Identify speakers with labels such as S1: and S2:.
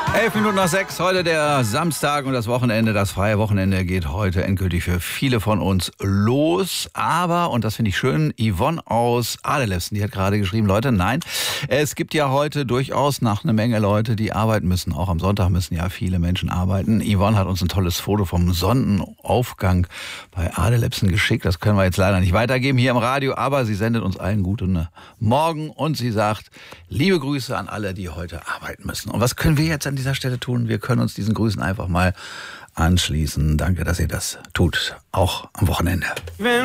S1: 11:05, heute der Samstag und das Wochenende, das freie Wochenende geht heute endgültig für viele von uns los. Aber, und das finde ich schön, Yvonne aus Adelefsen, die hat gerade geschrieben, Leute, nein, es gibt ja heute durchaus noch eine Menge Leute, die arbeiten müssen. Auch am Sonntag müssen ja viele Menschen arbeiten. Yvonne hat uns ein tolles Foto vom Sonnenaufgang bei Adelefsen geschickt. Das können wir jetzt leider nicht weitergeben hier im Radio, aber sie sendet uns allen guten Morgen und sie sagt, liebe Grüße an alle, die heute arbeiten müssen. Und was können wir jetzt an dieser Stelle tun? Wir können uns diesen Grüßen einfach mal anschließen. Danke, dass ihr das tut, auch am Wochenende.